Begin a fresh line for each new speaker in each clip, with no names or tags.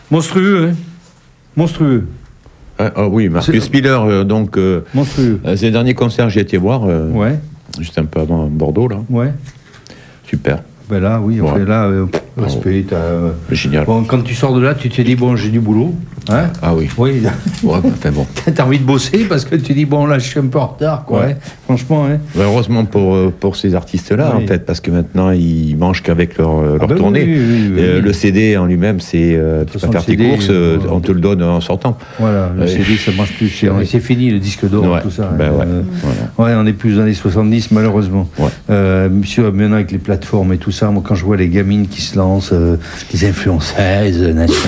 Monstrueux, hein. Monstrueux.
Oui, Marcus Miller, donc...
monstrueux.
C'est le dernier concert que j'ai été voir,
Ouais.
juste un peu avant Bordeaux, là.
Ouais.
Super.
Ben là, oui,
Ouais.
là, respect.
Génial.
Bon, quand tu sors de là, tu te dis, bon, j'ai du boulot. Hein?
Ah oui.
Oui.
Ouais, enfin bon.
T'as envie de bosser parce que tu dis, bon, là, je suis un peu en retard, quoi.
Ouais.
Hein. Franchement, hein.
Heureusement pour ces artistes-là,
Oui.
en fait, parce que maintenant, ils mangent qu'avec leur
ben
tournée.
oui.
Le CD en lui-même, c'est... tu
façon,
vas faire
le
tes
CD,
courses, on te le donne en sortant.
Voilà, le CD, ça marche plus. C'est fini, le disque d'or,
Ouais.
tout ça.
Ben
Ouais, on est plus aux années 70, malheureusement.
Ouais.
Monsieur, maintenant, avec les plateformes et tout ça, moi, quand je vois les gamines qui se lancent, les influenceuses,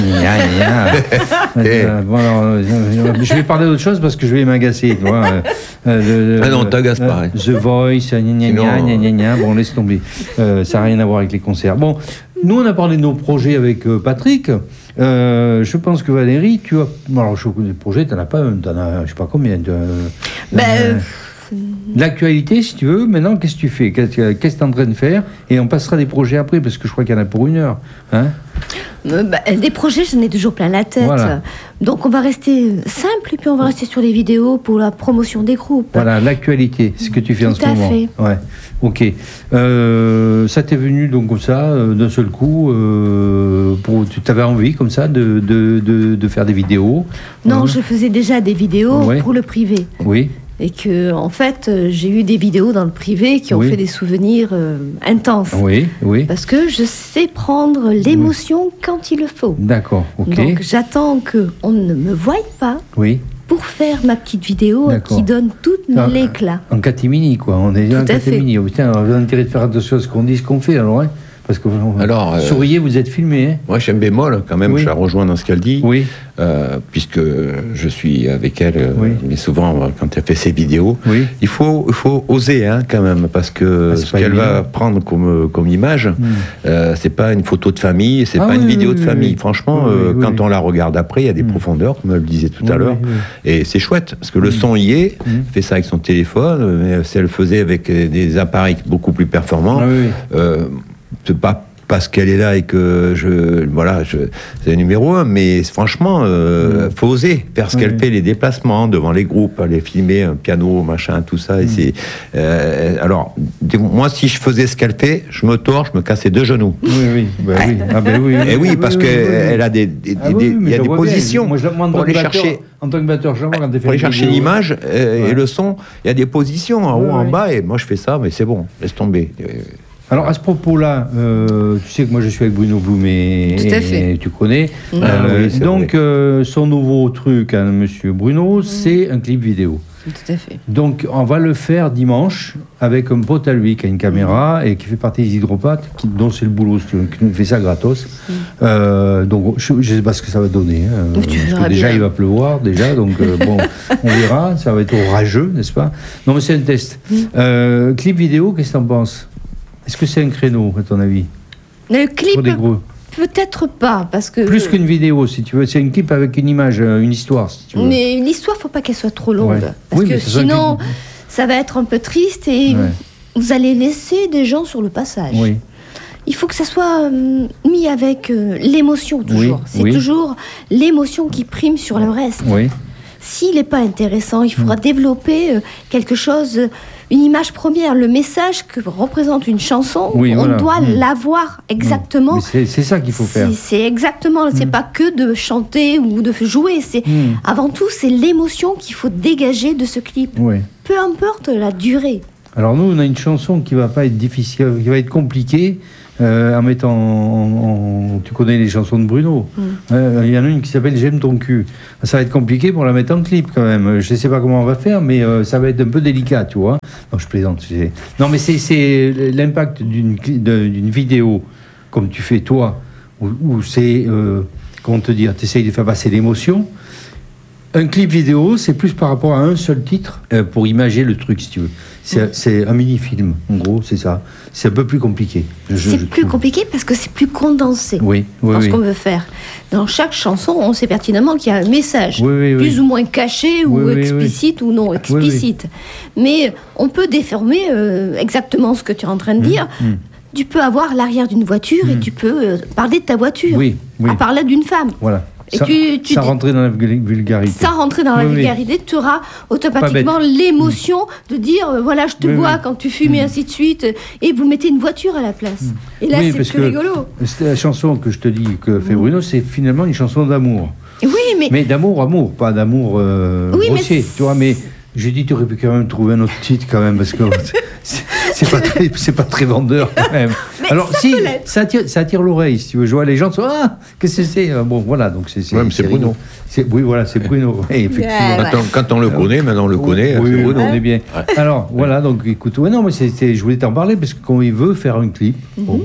je vais parler d'autre chose parce que je vais m'agacer. Tu vois,
Ah non, t'agace pas. Hein.
The Voice, bon, laisse tomber. Ça n'a rien à voir avec les concerts. Bon, nous, on a parlé de nos projets avec Patrick. Je pense que Valérie, tu as... Alors, je connais le projet, tu n'en as pas un, tu en as, je sais pas combien. L'actualité, si tu veux, maintenant, qu'est-ce que tu fais? Qu'est-ce que tu es en train de faire? Et on passera des projets après, parce que je crois qu'il y en a pour 1 heure. Hein?
Des projets, j'en ai toujours plein la tête. Voilà. Donc, on va rester simple, et puis on va rester sur les vidéos pour la promotion des groupes.
Voilà, l'actualité, c'est ce que tu fais en ce moment.
Tout à fait.
Ouais, ok. Ça t'est venu donc comme ça, d'un seul coup, tu avais envie, comme ça, de faire des vidéos?
Non, je faisais déjà des vidéos pour le privé.
Oui.
Et que, en fait, j'ai eu des vidéos dans le privé qui ont fait des souvenirs intenses.
Oui, oui.
Parce que je sais prendre l'émotion quand il le faut.
D'accord, ok.
Donc, j'attends qu'on ne me voie pas pour faire ma petite vidéo qui donne tout l'éclat.
En catimini, quoi. On est déjà en catimini. Oh, putain, on a intérêt de faire attention à ce qu'on dit, ce qu'on fait, alors, hein. Parce que souriez, vous êtes filmé. Hein.
Moi, j'ai un bémol quand même, je la rejoins dans ce qu'elle dit, puisque je suis avec elle, mais souvent quand elle fait ses vidéos, il faut oser quand même, parce que ce qu'elle va prendre comme image, c'est pas une photo de famille, c'est pas une vidéo de famille. Franchement, quand on la regarde après, il y a des profondeurs, comme elle le disait tout à l'heure, et c'est chouette, parce que le son y est, elle fait ça avec son téléphone, mais si elle le faisait avec des appareils beaucoup plus performants, c'est pas parce qu'elle est là et que c'est numéro 1, mais franchement, faut oser faire ce qu'elle fait, les déplacements devant les groupes, aller filmer un piano, machin, tout ça. Et alors, moi, si je faisais ce qu'elle fait, je me tords, je me cassais 2 genoux.
Oui.
Et oui, parce qu'elle a il y a des positions pour aller chercher.
En tant que batteur,
pour aller chercher l'image et le son, il y a des positions en haut, en bas, et moi je fais ça, mais c'est bon, laisse tomber.
Alors à ce propos-là, tu sais que moi je suis avec Bruno Blum et tu connais. Donc son nouveau truc, monsieur Bruno, c'est un clip vidéo.
Tout à fait.
Donc on va le faire dimanche avec un pote à lui qui a une caméra et qui fait partie des hydropathes, dont c'est le boulot, qui nous fait ça gratos. Donc je ne sais pas ce que ça va donner. Parce que déjà il va pleuvoir, donc bon, on verra, ça va être orageux, n'est-ce pas? Non mais c'est un test. Clip vidéo, qu'est-ce que tu en penses? Est-ce que c'est un créneau, à ton avis?
Le clip, peut-être pas, parce que...
Plus qu'une vidéo, si tu veux. C'est un clip avec une image, une histoire, si tu veux.
Mais une histoire, faut pas qu'elle soit trop longue. Parce que sinon, ça va être un peu triste et vous allez laisser des gens sur le passage. Il faut que ça soit mis avec l'émotion, toujours. C'est toujours l'émotion qui prime sur le reste. S'il n'est pas intéressant, il faudra développer quelque chose... Une image première, le message que représente une chanson, on doit l'avoir exactement.
C'est ça qu'il faut faire.
C'est exactement, c'est pas que de chanter ou de jouer. Avant tout, c'est l'émotion qu'il faut dégager de ce clip. Peu importe la durée.
Alors nous, on a une chanson qui va pas être difficile, qui va être compliquée. En mettant tu connais les chansons de Bruno, il y en a une qui s'appelle J'aime ton cul. Ça va être compliqué pour la mettre en clip quand même. Je ne sais pas comment on va faire, mais ça va être un peu délicat, tu vois. Non, je plaisante. Non, mais c'est l'impact d'une vidéo comme tu fais toi, où c'est comment te dire, tu essayes de faire passer l'émotion. Un clip vidéo, c'est plus par rapport à un seul titre pour imager le truc, si tu veux. C'est un mini-film, en gros, c'est ça. C'est un peu plus compliqué.
C'est plus compliqué parce que c'est plus condensé dans ce qu'on veut faire. Dans chaque chanson, on sait pertinemment qu'il y a un message, plus ou moins caché ou explicite ou non explicite. Mais on peut déformer exactement ce que tu es en train de dire. tu peux avoir l'arrière d'une voiture et tu peux parler de ta voiture.
Oui.
À parler d'une femme.
Voilà.
Et
sans rentrer dans la vulgarité.
Sans rentrer dans la vulgarité, tu auras automatiquement l'émotion de dire voilà, je te vois quand tu fumes et ainsi de suite, et vous mettez une voiture à la place. Et là, c'est plus rigolo.
La chanson que je te dis que fait Bruno, c'est finalement une chanson d'amour.
Oui,
mais d'amour, pas d'amour grossier, tu vois, mais j'ai dit, tu aurais pu quand même trouver un autre titre quand même, parce que c'est pas très vendeur quand même.
Mais
alors ça attire l'oreille, si tu veux. Je vois les gens sont qu'est-ce que c'est bon, voilà, donc c'est
Bruno.
Oui, voilà, c'est Bruno. Et effectivement.
Quand on le connaît, maintenant on le connaît.
Oui, Bruno, on est bien. Ouais. Alors voilà, donc écoute, non, mais je voulais t'en parler parce que quand il veut faire un clip,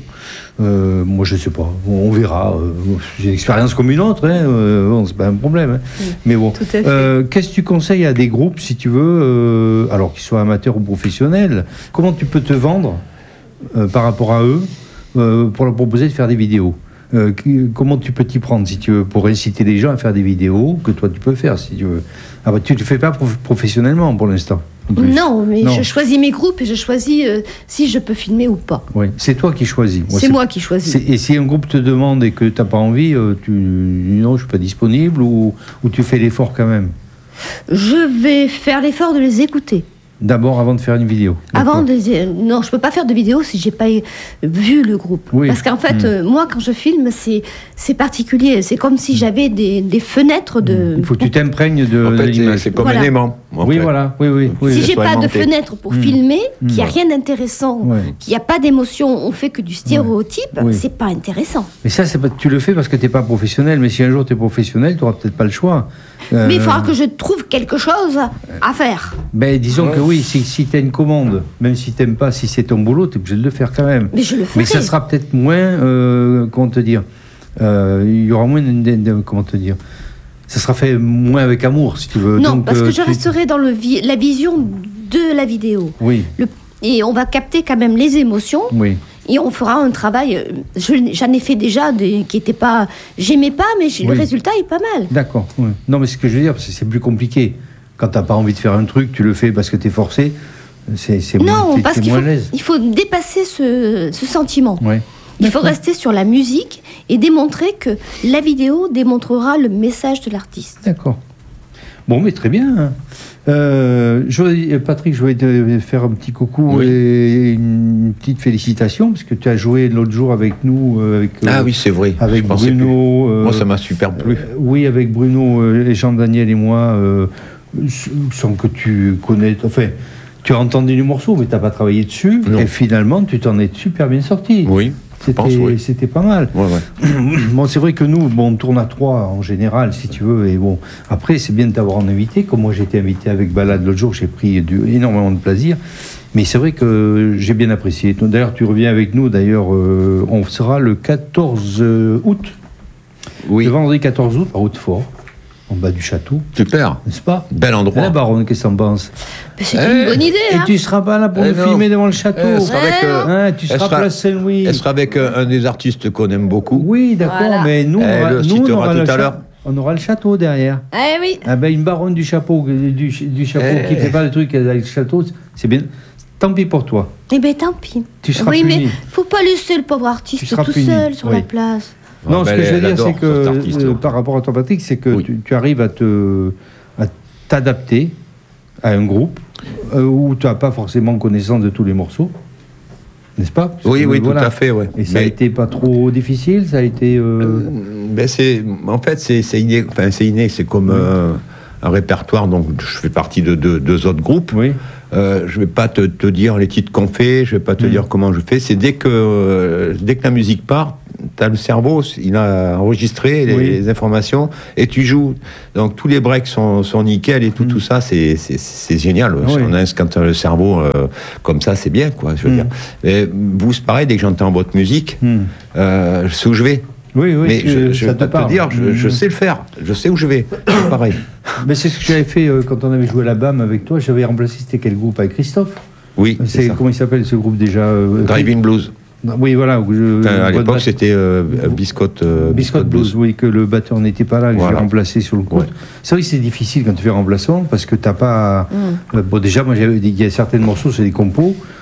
moi je sais pas, on verra. J'ai une expérience comme une autre, c'est pas un problème. Mais bon, qu'est-ce que tu conseilles à des groupes, si tu veux, alors qu'ils soient amateurs ou professionnels, comment tu peux te vendre par rapport à eux pour leur proposer de faire des vidéos? Comment tu peux t'y prendre, si tu veux, pour inciter les gens à faire des vidéos que toi tu peux faire, si tu veux. Tu ne le fais pas professionnellement pour l'instant.
Non, mais je choisis mes groupes et je choisis si je peux filmer ou pas.
Oui, c'est toi qui choisis.
C'est moi qui choisis.
Et si un groupe te demande et que tu n'as pas envie, tu dis non, je ne suis pas disponible, ou tu fais l'effort quand même?
Je vais faire l'effort de les écouter.
D'abord, avant de faire une vidéo.
Non, je peux pas faire de vidéo si j'ai pas vu le groupe. Oui. Parce qu'en fait, moi, quand je filme, c'est particulier. C'est comme si j'avais des fenêtres de.
Il faut que tu t'imprègnes de l'image.
C'est comme un aimant.
Oui, voilà. Oui.
Si j'ai pas de fenêtre pour filmer, qu'il n'y a rien d'intéressant, qu'il n'y a pas d'émotion, on fait que du stéréotype, c'est pas intéressant.
Mais ça, tu le fais parce que t'es pas professionnel. Mais si un jour tu es professionnel, tu n'auras peut-être pas le choix.
Mais il faudra que je trouve quelque chose à faire.
Ben, disons que oui, si tu as une commande, même si tu n'aimes pas, si c'est ton boulot, tu es obligé de le faire quand même.
Mais je le ferai.
Mais ça sera peut-être moins, comment te dire, il y aura moins comment te dire, ça sera fait moins avec amour, si tu veux.
Non, donc, parce que je resterai dans la vision de la vidéo.
Oui.
Et on va capter quand même les émotions.
Oui.
Et on fera un travail, j'en ai fait déjà, qui n'était pas... J'aimais pas, mais le résultat est pas mal.
D'accord. Oui. Non, mais ce que je veux dire, c'est plus compliqué. Quand tu n'as pas envie de faire un truc, tu le fais parce que tu es forcé.
Non, parce qu'il faut dépasser ce sentiment.
Oui.
Il faut rester sur la musique et démontrer que la vidéo démontrera le message de l'artiste.
D'accord. Bon, mais très bien. Patrick, je voulais te faire un petit coucou et une petite félicitation, parce que tu as joué l'autre jour avec nous.
Oui, c'est vrai.
Avec Bruno.
Moi, ça m'a super plu.
Oui, avec Bruno, et Jean-Daniel et moi, sans que tu connais... Enfin, tu as entendu les morceaux, mais tu n'as pas travaillé dessus. Non. Et finalement, tu t'en es super bien sorti.
Oui.
C'était pas mal.
Ouais.
Bon, c'est vrai que nous, on tourne à 3 en général, si tu veux. Et bon, après, c'est bien de t'avoir en invité. Comme moi, j'ai été invité avec Balade l'autre jour, j'ai pris énormément de plaisir. Mais c'est vrai que j'ai bien apprécié. D'ailleurs, tu reviens avec nous. D'ailleurs, on sera le 14 août.
Oui.
Le vendredi 14 août, à Hautefort, en bas du château.
Super.
N'est-ce pas?
Bel endroit.
La Baronne, qu'est-ce que t'en penses?
C'est une bonne idée.
Et tu seras pas là pour nous filmer devant le château. Tu seras place Saint-Louis.
Elle sera avec un des artistes qu'on aime beaucoup.
Oui, d'accord, mais nous, on aura le château derrière.
Ah oui.
Ah ben, une baronne du chapeau qui fait pas le truc avec le château, c'est bien. Tant pis pour toi.
Eh ben tant pis.
Tu seras
puni.
Mais
faut pas laisser le pauvre artiste tout seul sur la place.
Non, ce que je veux dire, c'est que par rapport à toi, Patrick, c'est que tu arrives à t'adapter à un groupe où tu n'as pas forcément connaissance de tous les morceaux, n'est-ce pas?
Oui, tout à fait, ouais.
Et ça a été pas trop difficile, ça a été...
en fait, c'est inné. Enfin, c'est inné, c'est comme un répertoire, donc je fais partie de deux autres groupes.
Oui.
Je vais pas te dire les titres qu'on fait, je vais pas te dire comment je fais. C'est dès que la musique part, t'as le cerveau, il a enregistré les informations et tu joues. Donc tous les breaks sont nickel et tout ça, c'est génial. Quand t'as le cerveau comme ça, c'est bien, quoi. Je veux dire. Et vous, c'est pareil, dès que j'entends votre musique, je sais où je vais.
Oui,
mais je vais pas te dire, je sais le faire, je sais où je vais. Pareil.
Mais c'est ce que j'avais fait quand on avait joué à la BAM avec toi. J'avais remplacé, c'était quel groupe? Avec Christophe.
Oui, c'est ça.
Comment il s'appelle ce groupe déjà?
Drive-In Blues.
Oui, voilà.
À l'époque, c'était Biscotte
Blues. Oui, que le batteur n'était pas là, que j'ai remplacé sur le coup. Ouais. C'est vrai que c'est difficile quand tu fais remplaçant, parce que t'as pas... Bon, déjà, moi, il y a certains morceaux, c'est des compos.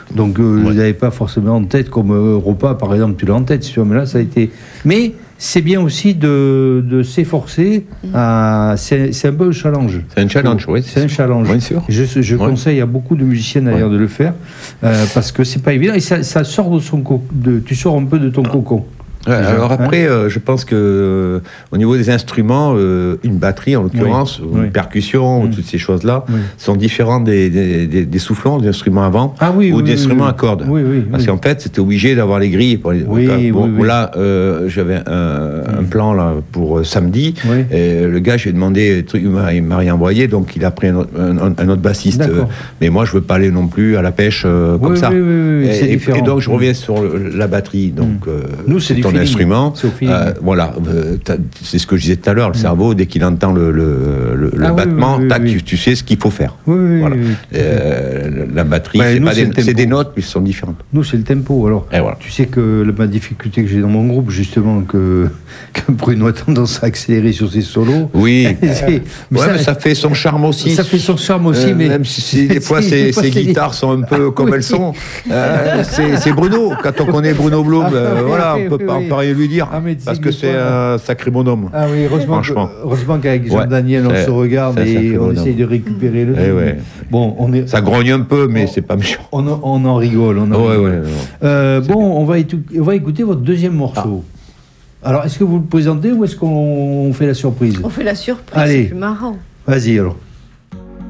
Donc vous n'avez pas forcément en tête comme repas, par exemple, tu l'as en tête, mais là ça a été. Mais c'est bien aussi de s'efforcer. C'est un peu un challenge.
C'est un challenge, oui.
C'est un challenge.
Bien sûr.
Je conseille à beaucoup de musiciens d'ailleurs de le faire parce que c'est pas évident et ça sort tu sors un peu de ton cocon.
Ouais, alors après, je pense que au niveau des instruments, une batterie en l'occurrence, ou une percussion, ou toutes ces choses-là, sont différentes des soufflants, des instruments à vent, ou des instruments à cordes. Parce qu'en fait, c'était obligé d'avoir les grilles. Là, j'avais un plan là pour samedi, et le gars, j'ai demandé, il m'a rien envoyé, donc il a pris un autre bassiste. Mais moi, je veux pas aller non plus à la pêche comme ça. Et donc, je reviens sur la batterie. Donc,
nous, c'est ton
instrument, voilà, c'est ce que je disais tout à l'heure, le cerveau, dès qu'il entend le battement, tu sais ce qu'il faut faire. Voilà. La batterie, c'est des notes, mais elles sont différentes.
Nous, c'est le tempo. Alors, voilà. Tu sais que ma difficulté que j'ai dans mon groupe, justement, que Bruno a tendance à accélérer sur ses solos.
Oui, mais ça fait son charme aussi.
Ça fait son charme aussi, mais
même si des fois ses guitares sont un peu comme elles sont. C'est Bruno. Quand on connaît Bruno Blum, voilà, on peut pas rien lui dire, parce que c'est un sacré bonhomme.
Ah oui, heureusement qu'avec Jean-Daniel, on se regarde et on essaye de récupérer le truc. Bon, ça
grogne un peu, mais c'est pas méchant.
On en rigole. On va écouter votre deuxième morceau. Alors, est-ce que vous le présentez ou est-ce qu'on fait la surprise?
On fait la surprise,
Allez.
c'est plus marrant.
Vas-y alors.